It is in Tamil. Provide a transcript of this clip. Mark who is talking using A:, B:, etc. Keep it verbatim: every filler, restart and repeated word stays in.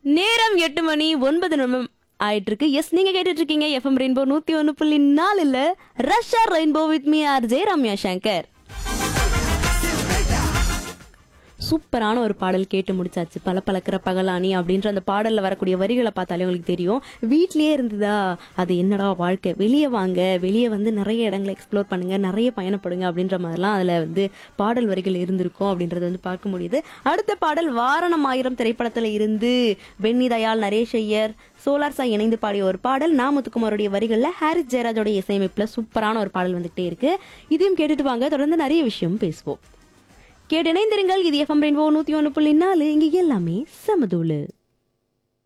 A: நேரம் எட்டு மணி ஒன்பது நிமிடம் ஆயிட்டு இருக்கு. எஸ், நீங்க கேட்டுட்டு இருக்கீங்க எஃப்எம் ரெயின்போ நூத்தி ஒன்னு புள்ளி நாலுல Russia rainbow with me R J Ramya Shankar. சூப்பரான ஒரு பாடல் கேட்டு முடிச்சாச்சு. பல பழக்கிற பகலானி அப்படின்ற அந்த பாடல்ல வரக்கூடிய வரிகளை பார்த்தாலே உங்களுக்கு தெரியும். வீட்லயே இருந்ததா அது என்னடா வாழ்க்கை, வெளியே வாங்க, வெளியே வந்து நிறைய இடங்களை எக்ஸ்ப்ளோர் பண்ணுங்க, நிறைய பயணப்படுங்க அப்படின்ற மாதிரிலாம் அதுல வந்து பாடல் வரிகள் இருந்திருக்கும் அப்படின்றத வந்து பார்க்க முடியுது. அடுத்த பாடல் வாரணம் ஆயிரம் திரைப்படத்துல இருந்து பென்னி தயாள், நரேஷ் ஐயர், சோலார் சாய் இணைந்து பாடிய ஒரு பாடல். நா முத்துக்குமாரோடைய வரிகள்ல ஹாரிஸ் ஜெயராஜோட இசையமைப்புல சூப்பரான ஒரு பாடல் வந்துகிட்டே இருக்கு. இதையும் கேட்டுட்டு வாங்க, தொடர்ந்து நிறைய விஷயம் பேசுவோம். கேட்டு இணைந்திருங்கள். இது எஃப்எம் ரெயின்போ நூத்தி ஒன்னு புள்ளி நாலு. இங்க எல்லாமே சமதூளு.